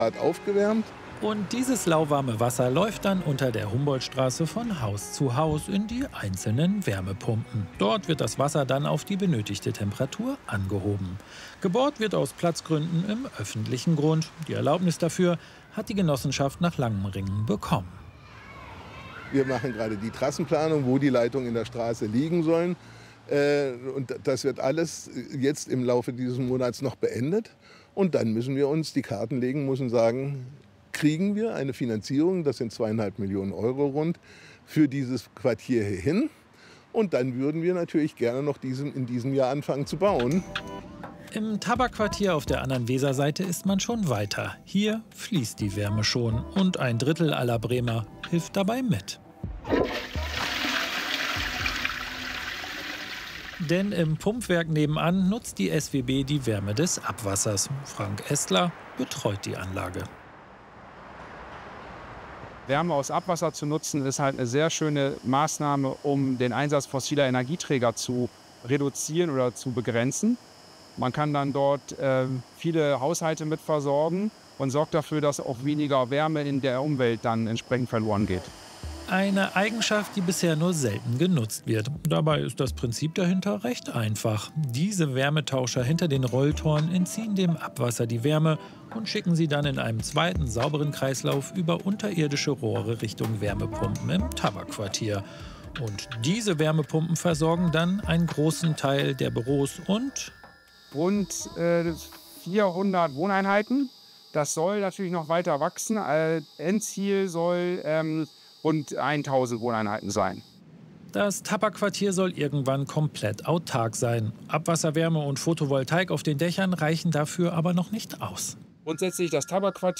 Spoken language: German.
Grad aufgewärmt. Und dieses lauwarme Wasser läuft dann unter der Humboldtstraße von Haus zu Haus in die einzelnen Wärmepumpen. Dort wird das Wasser dann auf die benötigte Temperatur angehoben. Gebohrt wird aus Platzgründen im öffentlichen Grund. Die Erlaubnis dafür hat die Genossenschaft nach langem Ringen bekommen. Wir machen gerade die Trassenplanung, wo die Leitungen in der Straße liegen sollen. Und das wird alles jetzt im Laufe dieses Monats noch beendet. Und dann müssen wir uns die Karten legen, müssen sagen, kriegen wir eine Finanzierung, das sind 2,5 Millionen Euro rund, für dieses Quartier hier hin. Und dann würden wir natürlich gerne noch in diesem Jahr anfangen zu bauen. Im Tabakquartier auf der anderen Weserseite ist man schon weiter. Hier fließt die Wärme schon und ein Drittel aller Bremer hilft dabei mit. Denn im Pumpwerk nebenan nutzt die SWB die Wärme des Abwassers. Frank Estler betreut die Anlage. Wärme aus Abwasser zu nutzen, ist halt eine sehr schöne Maßnahme, um den Einsatz fossiler Energieträger zu reduzieren oder zu begrenzen. Man kann dann dort viele Haushalte mit versorgen und sorgt dafür, dass auch weniger Wärme in der Umwelt dann entsprechend verloren geht. Eine Eigenschaft, die bisher nur selten genutzt wird. Dabei ist das Prinzip dahinter recht einfach. Diese Wärmetauscher hinter den Rolltoren entziehen dem Abwasser die Wärme und schicken sie dann in einem zweiten sauberen Kreislauf über unterirdische Rohre Richtung Wärmepumpen im Tabakquartier. Und diese Wärmepumpen versorgen dann einen großen Teil der Büros und Rund 400 Wohneinheiten. Das soll natürlich noch weiter wachsen. Endziel soll rund 1000 Wohneinheiten sein. das Tabakquartier soll irgendwann komplett autark sein. Abwasserwärme und Photovoltaik auf den Dächern reichen dafür aber noch nicht aus. Grundsätzlich das Tabakquartier